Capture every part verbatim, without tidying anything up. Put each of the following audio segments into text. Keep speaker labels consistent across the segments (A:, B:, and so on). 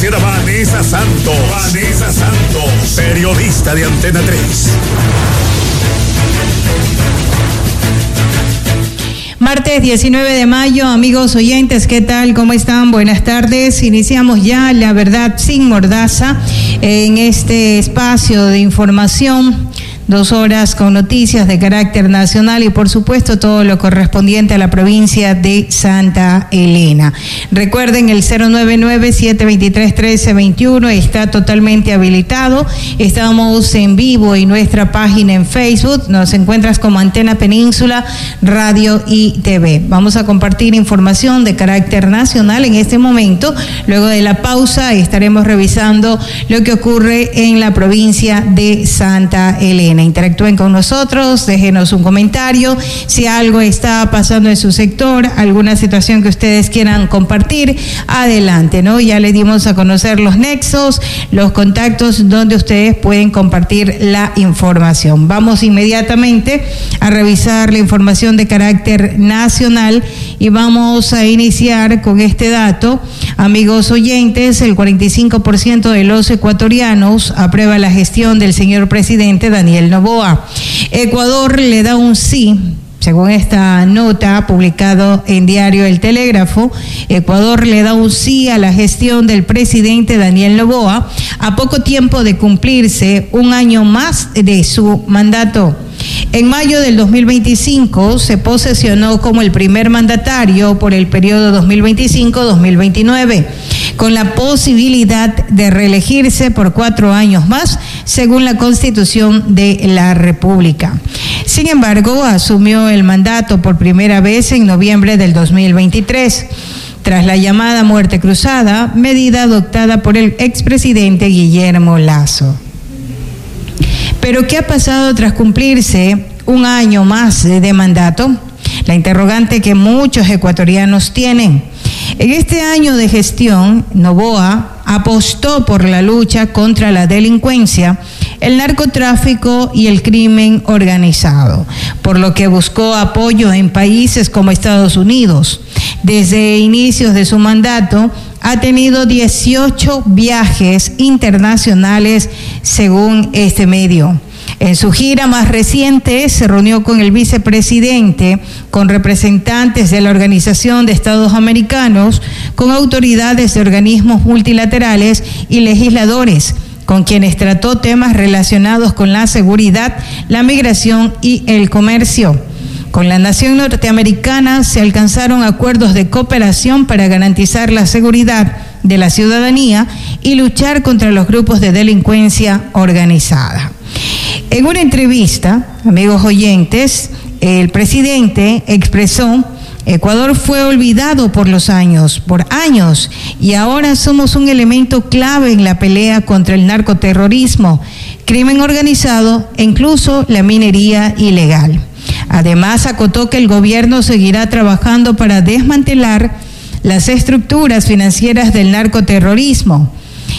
A: licenciada Vanessa Santos. Vanessa Santos, periodista de Antena tres.
B: Martes diecinueve de mayo, amigos oyentes, ¿qué tal? ¿Cómo están? Buenas tardes. Iniciamos ya La Verdad Sin Mordaza en este espacio de información. Dos horas con noticias de carácter nacional y, por supuesto, todo lo correspondiente a la provincia de Santa Elena. Recuerden, el cero nueve nueve, siete dos tres, uno tres dos uno está totalmente habilitado. Estamos en vivo en nuestra página en Facebook. Nos encuentras como Antena Península, Radio y T V. Vamos a compartir información de carácter nacional en este momento. Luego de la pausa estaremos revisando lo que ocurre en la provincia de Santa Elena. Interactúen con nosotros, déjenos un comentario, si algo está pasando en su sector, alguna situación que ustedes quieran compartir, adelante, ¿no? Ya les dimos a conocer los nexos, los contactos donde ustedes pueden compartir la información. Vamos inmediatamente a revisar la información de carácter nacional y vamos a iniciar con este dato. Amigos oyentes, el cuarenta y cinco por ciento de los ecuatorianos aprueba la gestión del señor presidente Daniel Noboa. Ecuador le da un sí. Según esta nota publicada en Diario El Telégrafo, Ecuador le da un sí a la gestión del presidente Daniel Noboa a poco tiempo de cumplirse un año más de su mandato. En mayo del dos mil veinticinco se posesionó como el primer mandatario por el periodo dos mil veinticinco a dos mil veintinueve, con la posibilidad de reelegirse por cuatro años más, según la Constitución de la República. Sin embargo, asumió el mandato por primera vez en noviembre del dos mil veintitrés, tras la llamada muerte cruzada, medida adoptada por el expresidente Guillermo Lasso. Pero ¿qué ha pasado tras cumplirse un año más de mandato? La interrogante que muchos ecuatorianos tienen. En este año de gestión, Noboa apostó por la lucha contra la delincuencia, el narcotráfico y el crimen organizado, por lo que buscó apoyo en países como Estados Unidos. Desde inicios de su mandato, ha tenido dieciocho viajes internacionales, según este medio. En su gira más reciente se reunió con el vicepresidente, con representantes de la Organización de Estados Americanos, con autoridades de organismos multilaterales y legisladores, con quienes trató temas relacionados con la seguridad, la migración y el comercio. Con la nación norteamericana se alcanzaron acuerdos de cooperación para garantizar la seguridad de la ciudadanía y luchar contra los grupos de delincuencia organizada. En una entrevista, amigos oyentes, el presidente expresó: Ecuador fue olvidado por los años, por años, y ahora somos un elemento clave en la pelea contra el narcoterrorismo, crimen organizado e incluso la minería ilegal. Además, acotó que el gobierno seguirá trabajando para desmantelar las estructuras financieras del narcoterrorismo.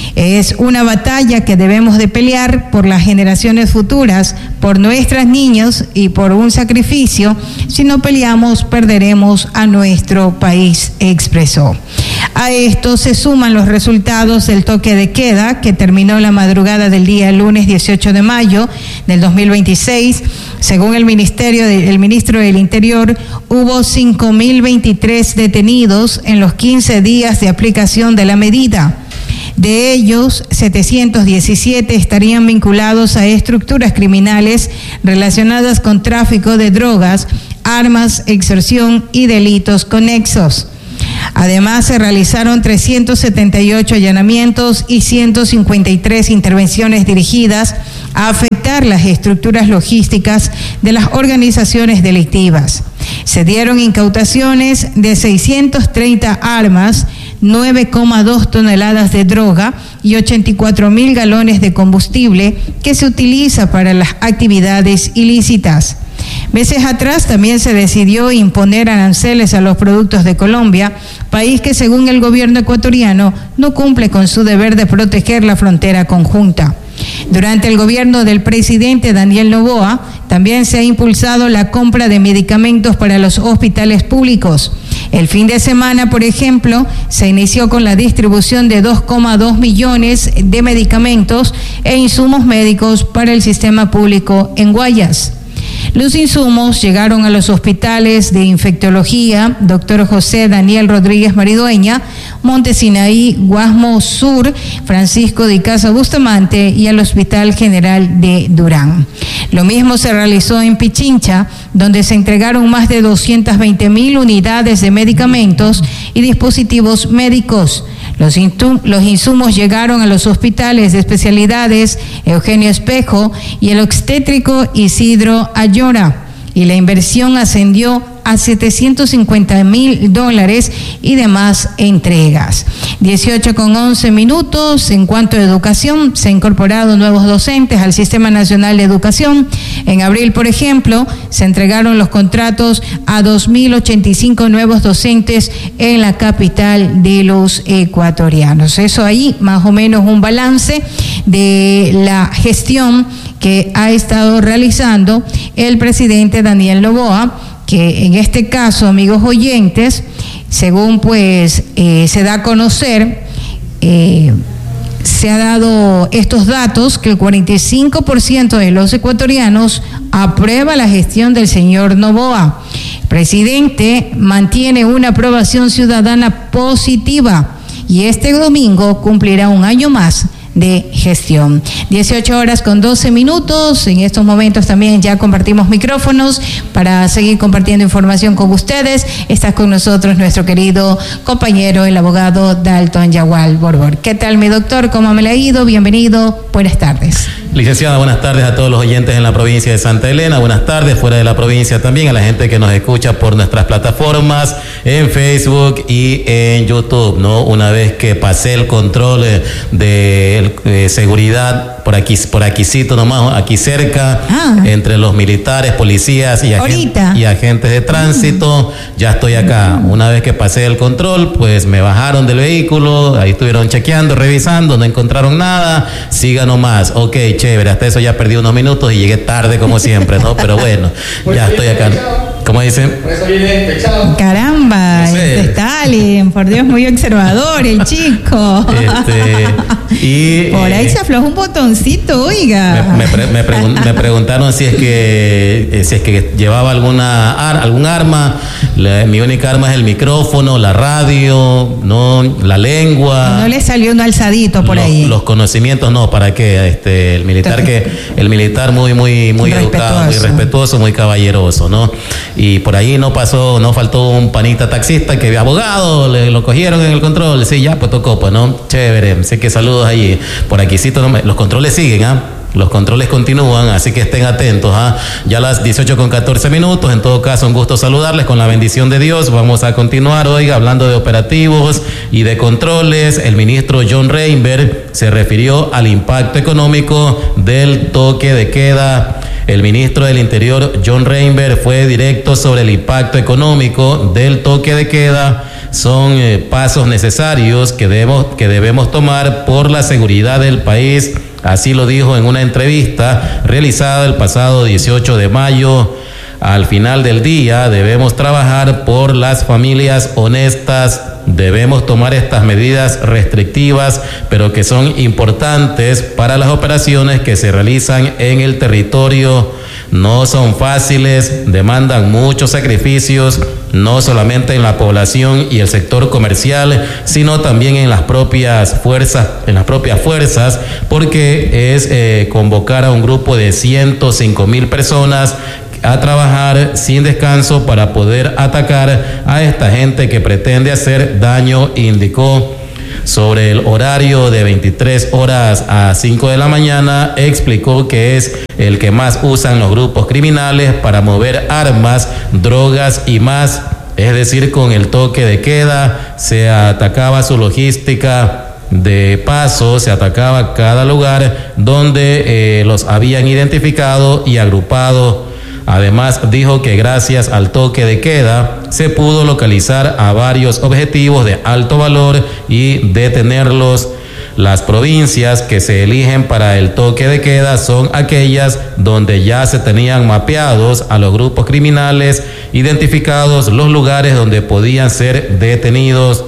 B: Es una batalla que debemos de pelear por las generaciones futuras, por nuestras niñas y por un sacrificio. Si no peleamos, perderemos a nuestro país, expresó. A esto se suman los resultados del toque de queda que terminó la madrugada del día lunes dieciocho de mayo del dos mil veintiséis. Según el Ministerio de, el ministro del Interior, hubo cinco mil veintitrés detenidos en los quince días de aplicación de la medida. De ellos, setecientos diecisiete estarían vinculados a estructuras criminales relacionadas con tráfico de drogas, armas, extorsión y delitos conexos. Además, se realizaron trescientos setenta y ocho allanamientos y ciento cincuenta y tres intervenciones dirigidas a afectar las estructuras logísticas de las organizaciones delictivas. Se dieron incautaciones de seiscientas treinta armas, nueve coma dos toneladas de droga y ochenta y cuatro mil galones de combustible que se utiliza para las actividades ilícitas. Meses atrás también se decidió imponer aranceles a los productos de Colombia, país que según el gobierno ecuatoriano no cumple con su deber de proteger la frontera conjunta. Durante el gobierno del presidente Daniel Noboa, también se ha impulsado la compra de medicamentos para los hospitales públicos. El fin de semana, por ejemplo, se inició con la distribución de dos coma dos millones de medicamentos e insumos médicos para el sistema público en Guayas. Los insumos llegaron a los hospitales de infectología, doctor José Daniel Rodríguez Maridueña, Monte Sinaí, Guasmo Sur, Francisco de Icaza Bustamante y al Hospital General de Durán. Lo mismo se realizó en Pichincha, donde se entregaron más de doscientas veinte mil unidades de medicamentos y dispositivos médicos. Los, los insumos llegaron a los hospitales de especialidades Eugenio Espejo y el obstétrico Isidro Ayora, y la inversión ascendió a setecientos cincuenta mil dólares y demás entregas. dieciocho con once minutos. En cuanto a educación, se han incorporado nuevos docentes al Sistema Nacional de Educación. En abril, por ejemplo, se entregaron los contratos a dos mil ochenta y cinco nuevos docentes en la capital de los ecuatorianos. Eso ahí, más o menos un balance de la gestión que ha estado realizando el presidente Daniel Noboa, que en este caso, amigos oyentes, según pues eh, se da a conocer, eh, se ha dado estos datos, que el cuarenta y cinco por ciento de los ecuatorianos aprueba la gestión del señor Noboa. El presidente mantiene una aprobación ciudadana positiva y este domingo cumplirá un año más de gestión. dieciocho horas con doce minutos. En estos momentos también ya compartimos micrófonos para seguir compartiendo información con ustedes. Está con nosotros nuestro querido compañero, el abogado Dalton Yagual Borbor. ¿Qué tal, mi doctor? ¿Cómo me le ha ido? Bienvenido. Buenas tardes.
C: Licenciada, buenas tardes a todos los oyentes en la provincia de Santa Elena, buenas tardes fuera de la provincia también, a la gente que nos escucha por nuestras plataformas en Facebook y en YouTube, ¿no? Una vez que pasé el control de, de, de seguridad por aquí, por aquícito nomás, aquí cerca, ah. entre los militares, policías y, agent, y agentes de tránsito, ah. ya estoy acá. Una vez que pasé el control, pues me bajaron del vehículo, ahí estuvieron chequeando, revisando, no encontraron nada, siga nomás, ok, chévere, hasta eso ya perdí unos minutos y llegué tarde como siempre, ¿no? Pero bueno, ya estoy acá. ¿Cómo dicen? Por eso viene despechado. Caramba, no sé. Este Stalin, por Dios, muy observador el chico. Este, y,
B: por ahí eh, se aflojó un botoncito, oiga.
C: Me, me, pre, me, pregun, me preguntaron si es que eh, si es que llevaba alguna ar, algún arma. La, mi única arma es el micrófono, la radio, no, la lengua.
B: No le salió un alzadito por
C: los,
B: ahí.
C: Los conocimientos no, ¿para qué? Este, el militar que el militar muy muy muy educado, muy respetuoso, muy caballeroso, ¿no? Y por ahí no pasó, no faltó un panita taxista que abogado, le, lo cogieron en el control, sí, ya, pues tocó, pues, ¿no? Chévere, sé que saludos ahí, por aquí sí, no me, los controles siguen, ¿ah? ¿eh? Los controles continúan, así que estén atentos, ¿ah? ¿eh? Ya a las dieciocho con catorce minutos, en todo caso, un gusto saludarles con la bendición de Dios. Vamos a continuar, oiga, hablando de operativos y de controles. El ministro John Reinberg se refirió al impacto económico del toque de queda. El ministro del Interior, John Reinberg, fue directo sobre el impacto económico del toque de queda. Son eh, pasos necesarios que debemos, que debemos tomar por la seguridad del país. Así lo dijo en una entrevista realizada el pasado dieciocho de mayo. Al final del día debemos trabajar por las familias honestas, debemos tomar estas medidas restrictivas, pero que son importantes para las operaciones que se realizan en el territorio. No son fáciles, demandan muchos sacrificios, no solamente en la población y el sector comercial, sino también en las propias fuerzas, en las propias fuerzas, porque es eh, convocar a un grupo de ciento cinco mil personas a trabajar sin descanso para poder atacar a esta gente que pretende hacer daño, indicó. Sobre el horario de veintitrés horas a cinco de la mañana, explicó que es el que más usan los grupos criminales para mover armas, drogas y más. Es decir, con el toque de queda se atacaba su logística de paso, se atacaba cada lugar donde eh, los habían identificado y agrupado. Además, dijo que gracias al toque de queda se pudo localizar a varios objetivos de alto valor y detenerlos. Las provincias que se eligen para el toque de queda son aquellas donde ya se tenían mapeados a los grupos criminales, identificados los lugares donde podían ser detenidos.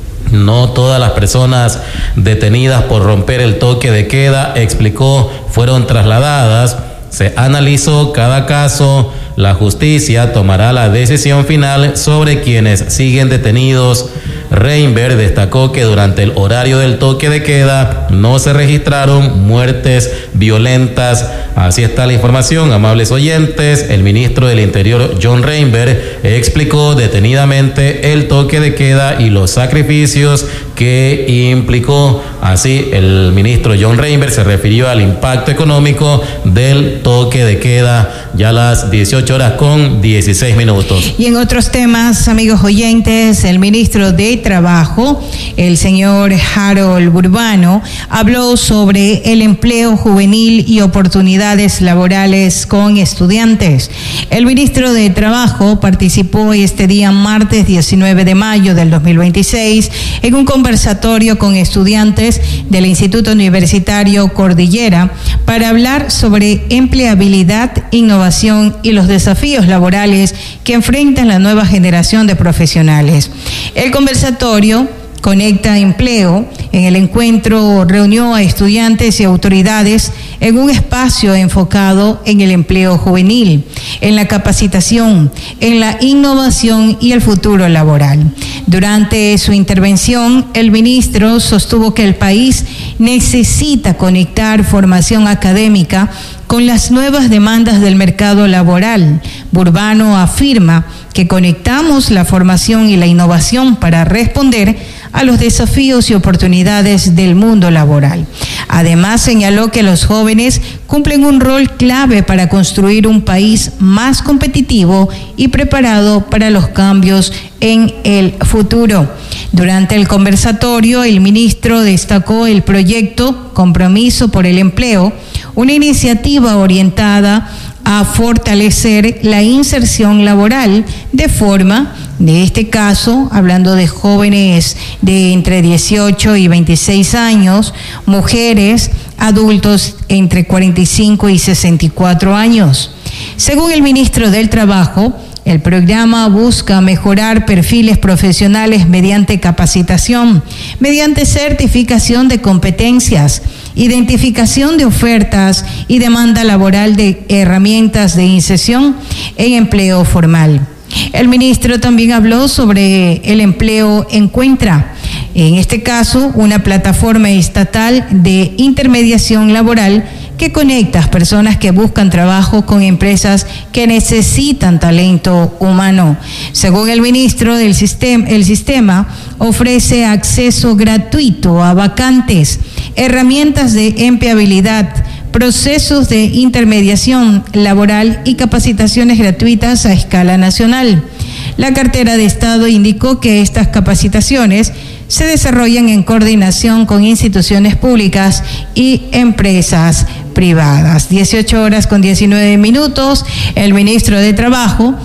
C: No todas las personas detenidas por romper el toque de queda, explicó, fueron trasladadas. Se analizó cada caso. La justicia tomará la decisión final sobre quienes siguen detenidos. Reinberg destacó que durante el horario del toque de queda no se registraron muertes violentas. Así está la información, amables oyentes. El ministro del Interior, John Reinberg, explicó detenidamente el toque de queda y los sacrificios que implicó. Así, el ministro John Reinberg se refirió al impacto económico del toque de queda, ya a las dieciocho horas con dieciséis minutos.
B: Y en otros temas, amigos oyentes, el ministro de Trabajo, el señor Harold Burbano, habló sobre el empleo juvenil y oportunidades laborales con estudiantes. El ministro de Trabajo participó este día martes diecinueve de mayo del dos mil veintiséis en un conversatorio con estudiantes del Instituto Universitario Cordillera para hablar sobre empleabilidad, innovación y los desafíos laborales que enfrentan la nueva generación de profesionales. El conversatorio Conecta Empleo, en el encuentro reunió a estudiantes y autoridades en un espacio enfocado en el empleo juvenil, en la capacitación, en la innovación y el futuro laboral. Durante su intervención, el ministro sostuvo que el país necesita conectar formación académica con las nuevas demandas del mercado laboral. Burbano afirma que conectamos la formación y la innovación para responder a los desafíos y oportunidades del mundo laboral. Además, señaló que los jóvenes cumplen un rol clave para construir un país más competitivo y preparado para los cambios en el futuro. Durante el conversatorio, el ministro destacó el proyecto Compromiso por el Empleo, una iniciativa orientada a fortalecer la inserción laboral de forma, de este caso, hablando de jóvenes de entre dieciocho y veintiséis años, mujeres, adultos entre cuarenta y cinco y sesenta y cuatro años. Según el ministro del Trabajo, el programa busca mejorar perfiles profesionales mediante capacitación, mediante certificación de competencias, identificación de ofertas y demanda laboral de herramientas de inserción en empleo formal. El ministro también habló sobre el empleo Encuentra, en este caso una plataforma estatal de intermediación laboral que conecta a personas que buscan trabajo con empresas que necesitan talento humano. Según el ministro, del sistema, el sistema ofrece acceso gratuito a vacantes, herramientas de empleabilidad, procesos de intermediación laboral y capacitaciones gratuitas a escala nacional. La cartera de Estado indicó que estas capacitaciones se desarrollan en coordinación con instituciones públicas y empresas privadas. dieciocho horas con diecinueve minutos, el ministro de Trabajo,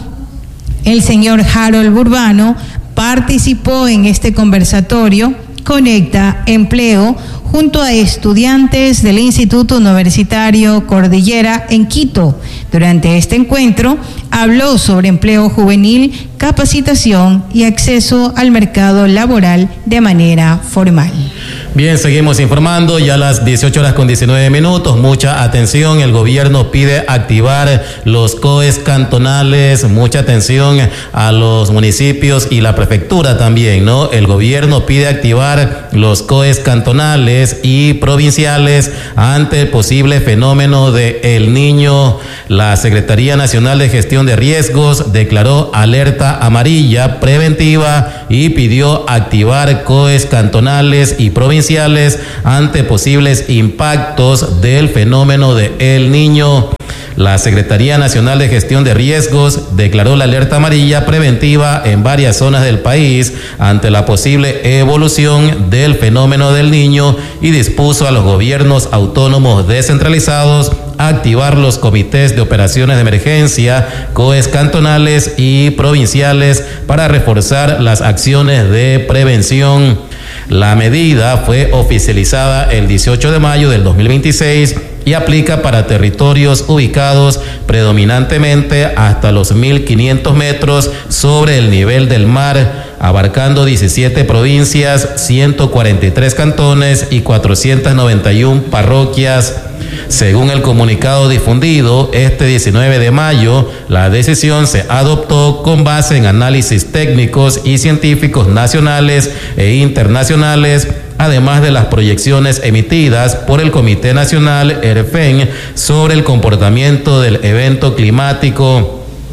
B: el señor Harold Burbano, participó en este conversatorio Conecta Empleo junto a estudiantes del Instituto Universitario Cordillera en Quito. Durante este encuentro habló sobre empleo juvenil, capacitación y acceso al mercado laboral de manera formal.
C: Bien, seguimos informando, ya a las dieciocho horas con diecinueve minutos, mucha atención, el gobierno pide activar los C O Es cantonales, mucha atención a los municipios y la prefectura también, ¿no? El gobierno pide activar los C O Es cantonales y provinciales ante el posible fenómeno de El Niño. La Secretaría Nacional de Gestión de Riesgos declaró alerta amarilla preventiva y pidió activar C O Es cantonales y provinciales ante posibles impactos del fenómeno de El Niño. La Secretaría Nacional de Gestión de Riesgos declaró la alerta amarilla preventiva en varias zonas del país ante la posible evolución del fenómeno del Niño y dispuso a los gobiernos autónomos descentralizados a activar los comités de operaciones de emergencia, C O Es cantonales y provinciales para reforzar las acciones de prevención. La medida fue oficializada el dieciocho de mayo del dos mil veintiséis y aplica para territorios ubicados predominantemente hasta los mil quinientos metros sobre el nivel del mar, abarcando diecisiete provincias, ciento cuarenta y tres cantones y cuatrocientas noventa y una parroquias. Según el comunicado difundido este diecinueve de mayo, la decisión se adoptó con base en análisis técnicos y científicos nacionales e internacionales, además de las proyecciones emitidas por el Comité Nacional ERFEN sobre el comportamiento del evento climático.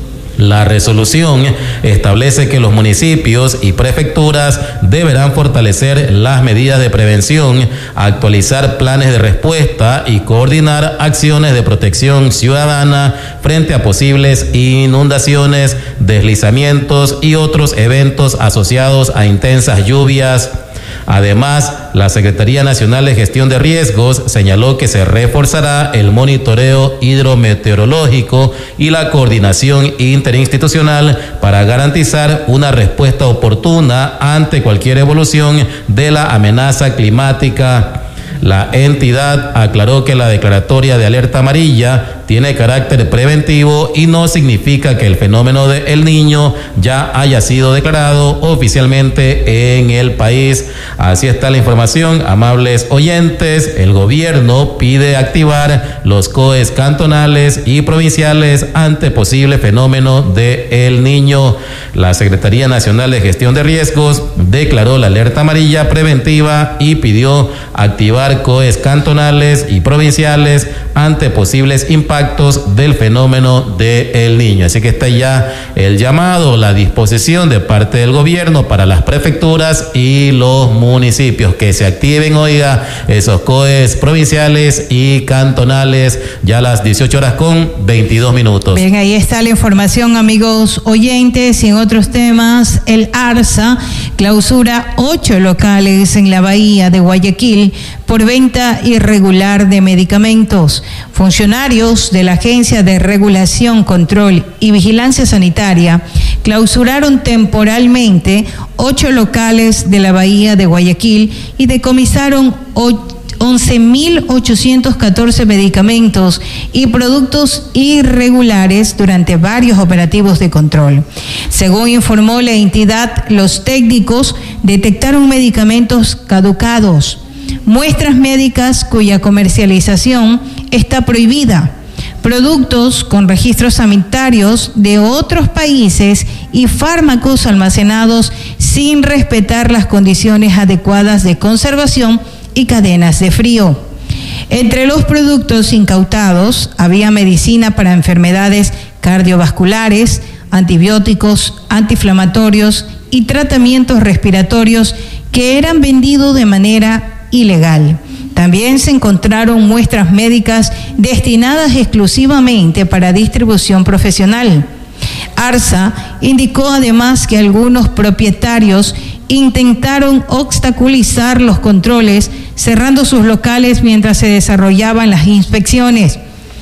C: La resolución establece que los municipios y prefecturas deberán fortalecer las medidas de prevención, actualizar planes de respuesta y coordinar acciones de protección ciudadana frente a posibles inundaciones, deslizamientos y otros eventos asociados a intensas lluvias. Además, la Secretaría Nacional de Gestión de Riesgos señaló que se reforzará el monitoreo hidrometeorológico y la coordinación interinstitucional para garantizar una respuesta oportuna ante cualquier evolución de la amenaza climática. La entidad aclaró que la declaratoria de alerta amarilla tiene carácter preventivo y no significa que el fenómeno de El Niño ya haya sido declarado oficialmente en el país. Así está la información, amables oyentes. El gobierno pide activar los C O Es cantonales y provinciales ante posible fenómeno de El Niño. La Secretaría Nacional de Gestión de Riesgos declaró la alerta amarilla preventiva y pidió activar C O Es cantonales y provinciales ante posibles impactos del fenómeno de El Niño. Así que está ya el llamado, la disposición de parte del gobierno para las prefecturas y los municipios que se activen, oiga, esos C O Es provinciales y cantonales, ya a las dieciocho horas con veintidós minutos.
B: Bien, ahí está la información, amigos oyentes. Y en otros temas, el ARSA clausura ocho locales en la bahía de Guayaquil por venta irregular de medicamentos. Funcionarios de la Agencia de Regulación, Control y Vigilancia Sanitaria clausuraron temporalmente ocho locales de la bahía de Guayaquil y decomisaron once mil ochocientos catorce medicamentos y productos irregulares durante varios operativos de control. Según informó la entidad, los técnicos detectaron medicamentos caducados, muestras médicas cuya comercialización está prohibida, productos con registros sanitarios de otros países y fármacos almacenados sin respetar las condiciones adecuadas de conservación y cadenas de frío. Entre los productos incautados había medicina para enfermedades cardiovasculares, antibióticos, antiinflamatorios y tratamientos respiratorios que eran vendidos de manera ilegal. También se encontraron muestras médicas destinadas exclusivamente para distribución profesional. ARSA indicó además que algunos propietarios intentaron obstaculizar los controles, cerrando sus locales mientras se desarrollaban las inspecciones.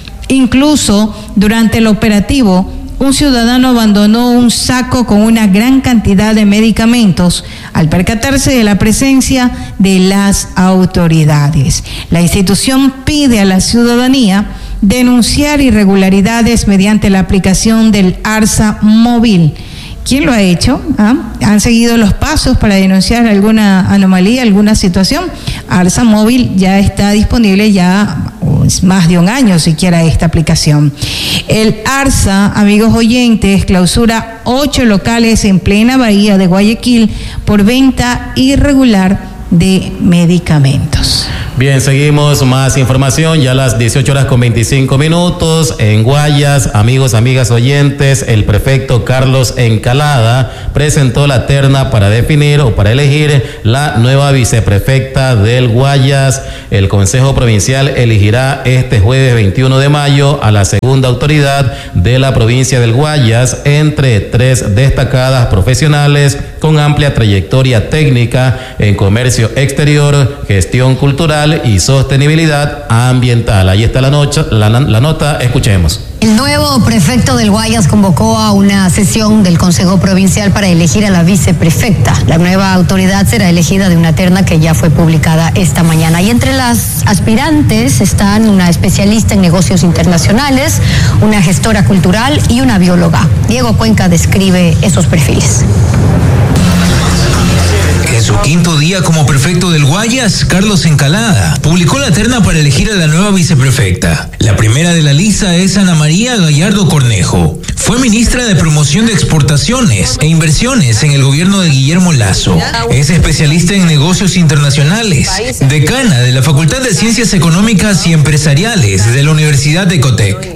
B: Incluso durante el operativo, un ciudadano abandonó un saco con una gran cantidad de medicamentos al percatarse de la presencia de las autoridades. La institución pide a la ciudadanía denunciar irregularidades mediante la aplicación del ARSA móvil. ¿Quién lo ha hecho? ¿Ah? ¿Han seguido los pasos para denunciar alguna anomalía, alguna situación? ARSA móvil ya está disponible ya es más de un año siquiera esta aplicación. El ARSA, amigos oyentes, clausura ocho locales en plena bahía de Guayaquil por venta irregular de medicamentos.
C: Bien, seguimos más información, ya a las dieciocho horas con veinticinco minutos, en Guayas, amigos, amigas oyentes, el prefecto Carlos Encalada presentó la terna para definir o para elegir la nueva viceprefecta del Guayas. El Consejo Provincial elegirá este jueves veintiuno de mayo a la segunda autoridad de la provincia del Guayas entre tres destacadas profesionales con amplia trayectoria técnica en comercio exterior, gestión cultural y sostenibilidad ambiental. Ahí está la, noche, la, la nota, escuchemos.
D: El nuevo prefecto del Guayas convocó a una sesión del Consejo Provincial para elegir a la viceprefecta. La nueva autoridad será elegida de una terna que ya fue publicada esta mañana. Y entre las aspirantes están una especialista en negocios internacionales, una gestora cultural y una bióloga. Diego Cuenca describe esos perfiles.
E: En su quinto día como prefecto del Guayas, Carlos Encalada publicó la terna para elegir a la nueva viceprefecta. La primera de la lista es Ana María Gallardo Cornejo. Fue ministra de Promoción de Exportaciones e Inversiones en el gobierno de Guillermo Lasso. Es especialista en negocios internacionales, decana de la Facultad de Ciencias Económicas y Empresariales de la Universidad de Ecotec.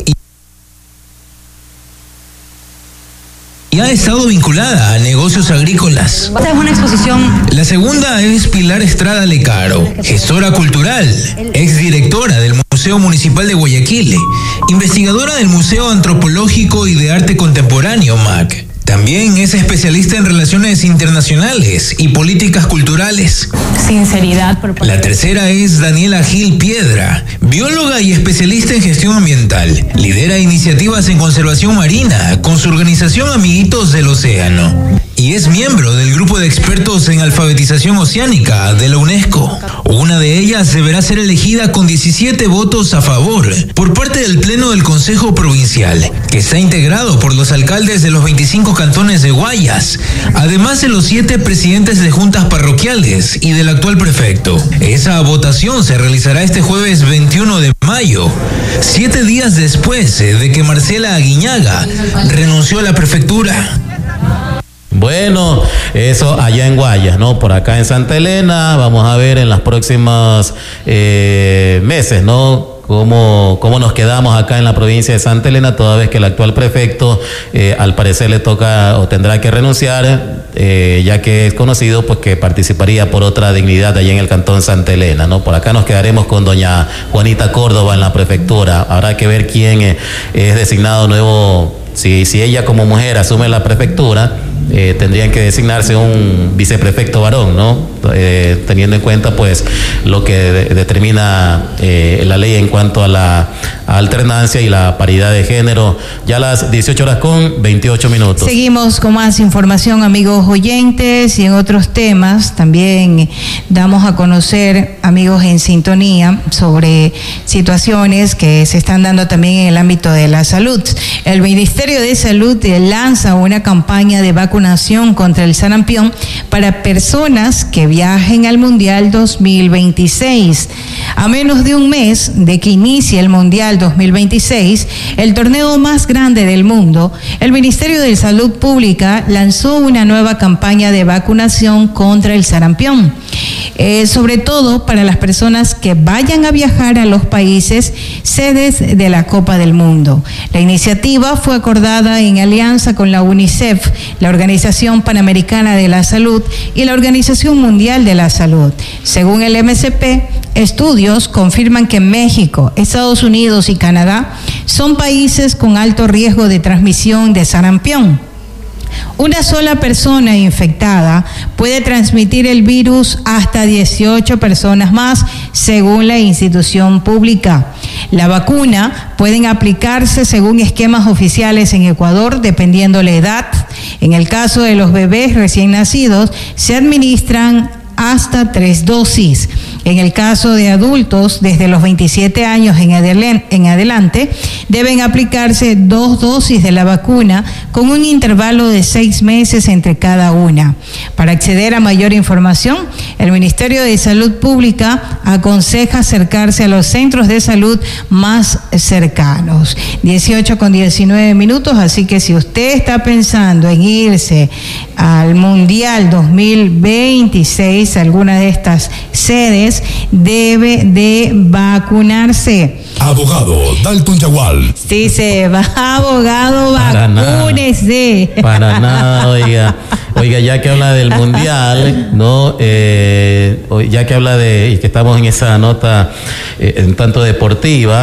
E: Y ha estado vinculada a negocios agrícolas.
D: Esta es una exposición.
E: La segunda es Pilar Estrada Lecaro, gestora cultural, exdirectora del Museo Municipal de Guayaquil, investigadora del Museo Antropológico y de Arte Contemporáneo, M A C. También es especialista en relaciones internacionales y políticas culturales.
D: Sinceridad. Por...
E: La tercera es Daniela Gil Piedra, bióloga y especialista en gestión ambiental. Lidera iniciativas en conservación marina con su organización Amiguitos del Océano. Y es miembro del grupo de expertos en alfabetización oceánica de la UNESCO. Una de ellas deberá ser elegida con diecisiete votos a favor por parte del Pleno del Consejo Provincial, que está integrado por los alcaldes de los veinticinco cantones de Guayas, además de los siete presidentes de juntas parroquiales y del actual prefecto. Esa votación se realizará este jueves veintiuno de mayo, siete días después de que Marcela Aguiñaga renunció a la prefectura.
C: Bueno, eso allá en Guayas, ¿no? Por acá en Santa Elena, vamos a ver en los próximos eh, meses, ¿no? Cómo, cómo nos quedamos acá en la provincia de Santa Elena, toda vez que el actual prefecto eh, al parecer le toca o tendrá que renunciar, eh, ya que es conocido pues que participaría por otra dignidad allá en el cantón Santa Elena, ¿no? Por acá nos quedaremos con doña Juanita Córdoba en la prefectura. Habrá que ver quién eh, es designado nuevo, si, si ella como mujer asume la prefectura. Eh, tendrían que designarse un viceprefecto varón, ¿no? Eh, teniendo en cuenta pues lo que de, determina eh, la ley en cuanto a la a alternancia y la paridad de género. Ya a las dieciocho horas con veintiocho minutos.
B: Seguimos con más información, amigos oyentes, y en otros temas también damos a conocer, amigos en sintonía, sobre situaciones que se están dando también en el ámbito de la salud. El Ministerio de Salud lanza una campaña de vacunación contra el sarampión para personas que viajen al Mundial dos mil veintiséis. A menos de un mes de que inicie el Mundial dos mil veintiséis, el torneo más grande del mundo, el Ministerio de Salud Pública lanzó una nueva campaña de vacunación contra el sarampión, eh, sobre todo para las personas que vayan a viajar a los países sedes de la Copa del Mundo. La iniciativa fue acordada en alianza con la UNICEF, la Organización Panamericana de la Salud y la Organización Mundial de la Salud. Según el M S P, estudios confirman que México, Estados Unidos y Canadá son países con alto riesgo de transmisión de sarampión. Una sola persona infectada puede transmitir el virus hasta dieciocho personas más, según la institución pública. La vacuna pueden aplicarse según esquemas oficiales en Ecuador, dependiendo la edad. En el caso de los bebés recién nacidos, se administran hasta tres dosis. En el caso de adultos, desde los veintisiete años en adelante, deben aplicarse dos dosis de la vacuna con un intervalo de seis meses entre cada una. Para acceder a mayor información, el Ministerio de Salud Pública aconseja acercarse a los centros de salud más cercanos. dieciocho con diecinueve minutos, así que si usted está pensando en irse al Mundial dos mil veintiséis, alguna de estas sedes, debe de vacunarse.
A: Abogado Dalton Yagual.
B: Sí, se va, abogado, vacúnese.
C: Para nada, oiga. Oiga, ya que habla del Mundial, ¿no? Eh, ya que habla de, y que estamos en esa nota eh, un tanto deportiva,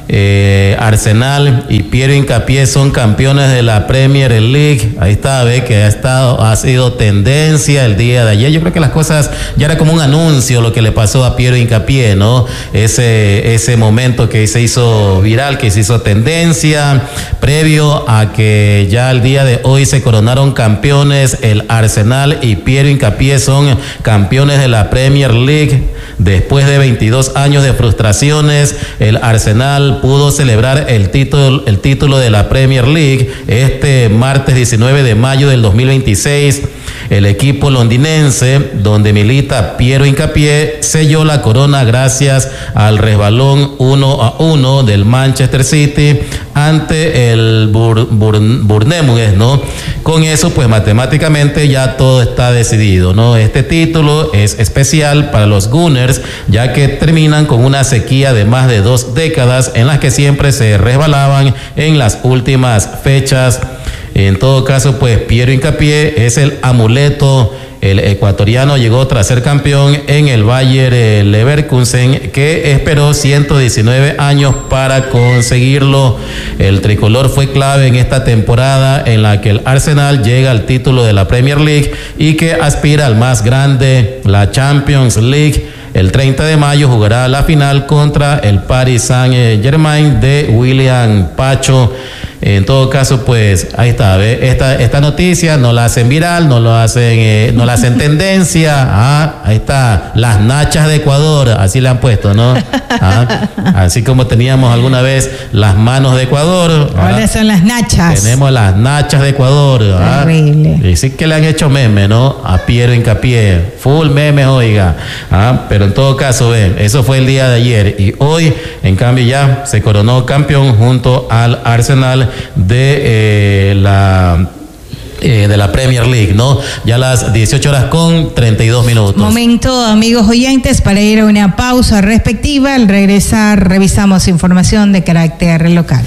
C: Eh, Arsenal y Piero Hincapié son campeones de la Premier League. Ahí está, ve que ha estado, ha sido tendencia el día de ayer. Yo creo que las cosas ya era como un anuncio lo que le pasó a Piero Hincapié, ¿no? Ese, ese momento que se hizo viral, que se hizo tendencia, previo a que ya el día de hoy se coronaron campeones. El Arsenal y Piero Hincapié son campeones de la Premier League. Después de veintidós años de frustraciones, el Arsenal pudo celebrar el título, el título de la Premier League este martes diecinueve de mayo del dos mil veintiséis. El equipo londinense, donde milita Piero Hincapié, selló la corona gracias al resbalón uno a uno del Manchester City ante el Bur, Bur, Bournemouth, ¿no? Con eso, pues matemáticamente ya todo está decidido, ¿no? Este título es especial para los Gunners, ya que terminan con una sequía de más de dos décadas en las que siempre se resbalaban en las últimas fechas. En todo caso, pues Piero Hincapié es el amuleto. El ecuatoriano llegó tras ser campeón en el Bayer Leverkusen, que esperó ciento diecinueve años para conseguirlo. El tricolor fue clave en esta temporada en la que el Arsenal llega al título de la Premier League y que aspira al más grande, la Champions League. El treinta de mayo jugará la final contra el Paris Saint-Germain de William Pacho. En todo caso, pues ahí está, ¿ve? Esta, esta noticia no la hacen viral, no lo hacen, eh, no la hacen tendencia. Ah, ahí está, las nachas de Ecuador, así le han puesto, ¿no? Ah, así como teníamos alguna vez las manos de Ecuador.
B: Ahora ah, son las nachas.
C: Tenemos las nachas de Ecuador. Ah,
B: terrible.
C: y sí que le han hecho meme, ¿no? A Piero Hincapié, full meme, oiga. Ah, pero en todo caso, ven, eso fue el día de ayer y hoy, en cambio, ya se coronó campeón junto al Arsenal de eh, la eh, de la Premier League, ¿no? Ya a las dieciocho horas con treinta y dos minutos.
B: Momento, amigos oyentes, para ir a una pausa respectiva. Al regresar revisamos información de carácter local.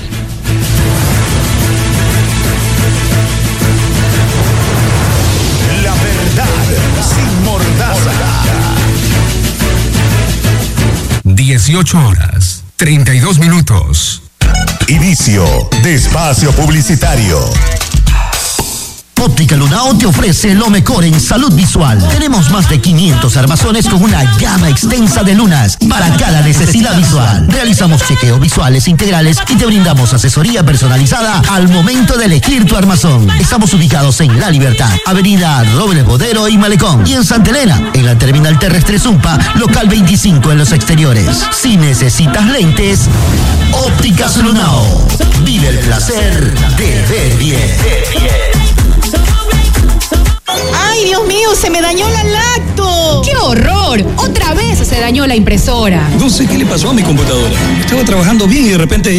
A: La verdad sin mordaza.
F: dieciocho horas, treinta y dos minutos.
A: Inicio de espacio publicitario.
G: Óptica Lunao te ofrece lo mejor en salud visual. Tenemos más de quinientos armazones con una gama extensa de lunas para cada necesidad visual. Realizamos chequeos visuales integrales y te brindamos asesoría personalizada al momento de elegir tu armazón. Estamos ubicados en La Libertad, Avenida Robles Bodero y Malecón. Y en Santa Elena, en la terminal terrestre Zumpa, local veinticinco en los exteriores. Si necesitas lentes, Ópticas Lunao. Vive el placer de ver bien.
H: ¡Ay, Dios mío! ¡Se me dañó la lacto! ¡Qué horror! ¡Otra vez se dañó la impresora!
I: No sé qué le pasó a mi computadora. Estaba trabajando bien y de repente...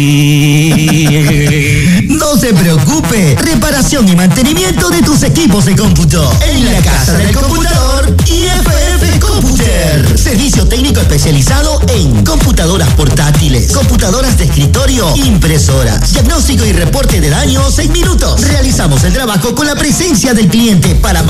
G: No se preocupe. Reparación y mantenimiento de tus equipos de cómputo. En la casa del computador I F F Computer. Servicio técnico especializado en computadoras portátiles, computadoras de escritorio, impresoras. Diagnóstico y reporte de daños en minutos. Realizamos el trabajo con la presencia del cliente para